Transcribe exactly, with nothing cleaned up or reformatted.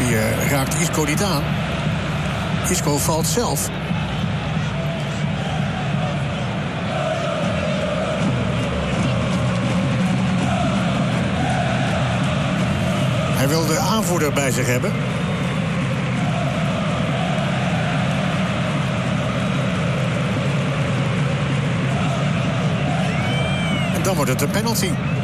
die uh, raakt Isco niet aan. Isco valt zelf. Hij wil de aanvoerder bij zich hebben. En dan wordt het een penalty.